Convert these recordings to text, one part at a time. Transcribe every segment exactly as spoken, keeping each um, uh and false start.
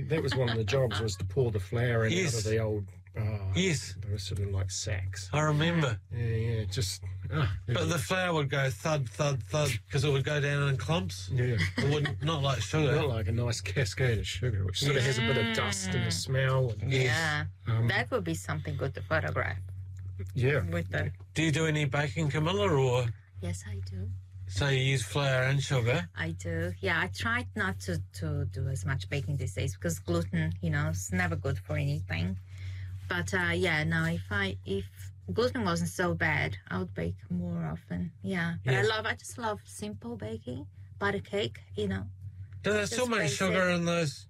that was one of the jobs, was to pour the flour in Yes. out of the old. Oh, Yes. They were sort of like sacks. I remember. Yeah, yeah, just. Oh, But the flour would go thud, thud, thud, because it would go down in clumps. yeah. It wouldn't, not like sugar. Not like a nice cascade of sugar, which sort of has a bit of dust and a smell. And, Yeah, Um, that would be something good to photograph yeah. with the. Do you do any baking, Camilla, or Yes, I do. so you use flour and sugar? I do. Yeah, I tried not to, to do as much baking these days because gluten, you know, it's never good for anything. But uh, yeah, no, if I if gluten wasn't so bad, I would bake more often. Yeah, but I Yeah. love. I just love simple baking, butter cake. You know. Do they still Just make basic. sugar in those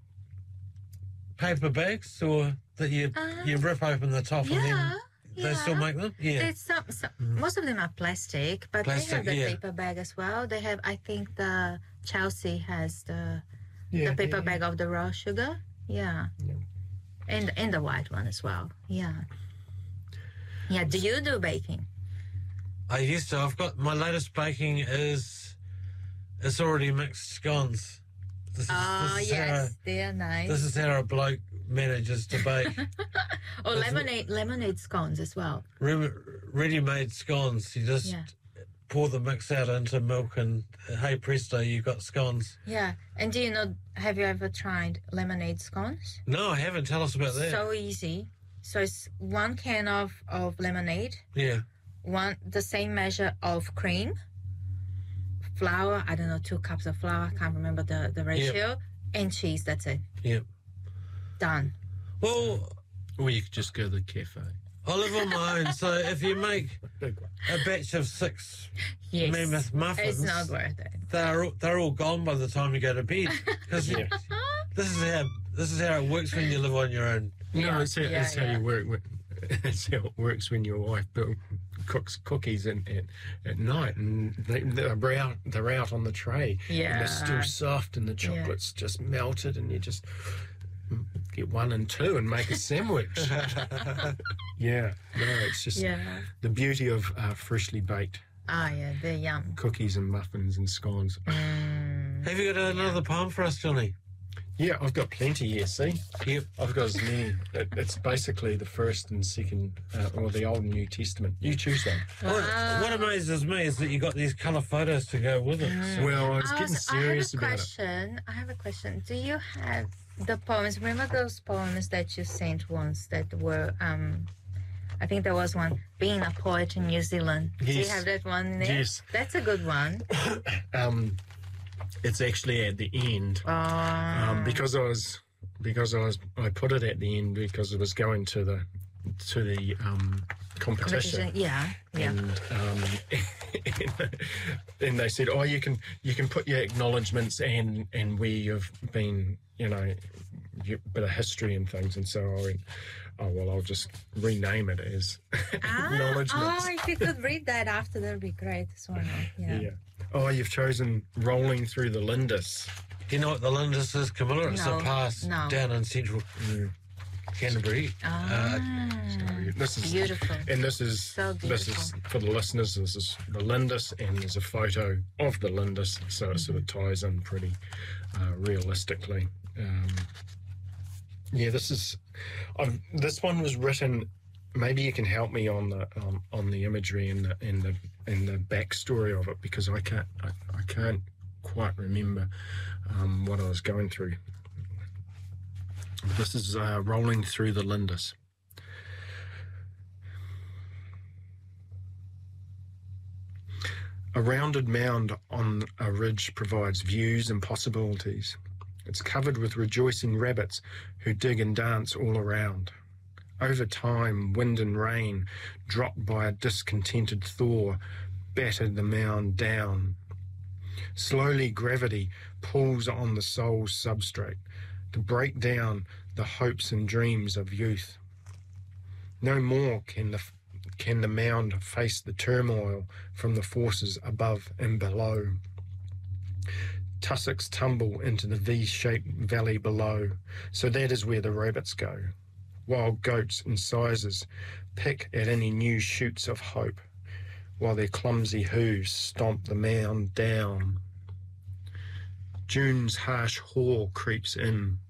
paper bags, or that you Uh, you rip open the top and Yeah, then they yeah. still make them? Yeah. It's some, some, most of them are plastic, but they Plastic, have the yeah. paper bag as well. They have, I think, the Chelsea has the Yeah, the paper yeah, bag of the raw sugar. Yeah. Yeah. And and the white one as well. Yeah. Yeah. Do you do baking? I used to. I've got my latest baking is it's already mixed scones. This is, Oh this is how yes, they are a, nice. this is how a bloke manages to bake. Oh, this is- lemonade lemonade scones as well. Re- ready-made scones. You just Yeah. pour the mix out into milk, and uh, hey presto, you've got scones. Yeah. And do you know? Have you ever tried lemonade scones? No, I haven't. Tell us about that. So easy. So it's one can of of lemonade. yeah. One the same measure of cream, flour, I don't know, two cups of flour, I can't remember the, the ratio, and cheese, that's it. Yep. Done. Well, Or you could just go to the cafe. I live on my own, so if you make Big one. a batch of six Yes. mammoth muffins, It's not worth it. they're all, they're all gone by the time you go to bed. Because Yeah. this is how this is how it works when you live on your own. No, Yeah, it's, how, yeah, it's how yeah. you work. With, it's how it works when your wife build, cooks cookies in, at, at night, and they, they're out. They're out on the tray, and Yeah. they're still soft, and the chocolate's just melted, and you just get one and two and make a sandwich. Yeah, no, it's just Yeah. the beauty of uh, freshly baked Ah, yeah, they're yum. cookies and muffins and scones. Mm. Have you got another poem for us, Johnny? Yeah, I've got plenty here. See, Yep. I've got as many. It, it's basically the first and second, uh, or the Old and New Testament. You choose one. What, what amazes me is that you got these colour photos to go with it. So- Well, I was I getting was- serious I have a about it. question. I have a question. Do you have the poems? Remember those poems that you sent once that were, um, I think there was one, Being a Poet in New Zealand. Do you Yes. have that one there? Yes. That's a good one. Um, it's actually at the end Oh, um, because I was because I was I put it at the end because it was going to the to the um, competition. competition. Yeah, yeah. And, um, and they said, "Oh, you can you can put your acknowledgements and and where you've been, you know, your bit of history and things." And so I went, "Oh well, I'll just rename it as Ah, acknowledgements." oh, if you could read that after, that'd be great as well. Yeah. Yeah. Oh, you've chosen rolling through the Lindis. You know what the Lindis is, Camilla? It's No, a pass no. down in central Canterbury. Ah, This is beautiful. And this is So this is for the listeners. This is the Lindis, and there's a photo of the Lindis, so it sort of ties in pretty uh, realistically. Um, yeah, this is. I've, this one was written. Maybe you can help me on the um, on the imagery and the and the and the backstory of it, because I can't I, I can't quite remember um, what I was going through. This is uh, rolling through the Lindis. A rounded mound on a ridge provides views and possibilities. It's covered with rejoicing rabbits who dig and dance all around. Over time, wind and rain, dropped by a discontented Thor, battered the mound down. Slowly, gravity pulls on the soul's substrate to break down the hopes and dreams of youth. No more can the can the mound face the turmoil from the forces above and below. Tussocks tumble into the V-shaped valley below, so that is where the rabbits go. Wild goats and sizes pick at any new shoots of hope, while their clumsy hooves stomp the mound down. June's harsh haw creeps in,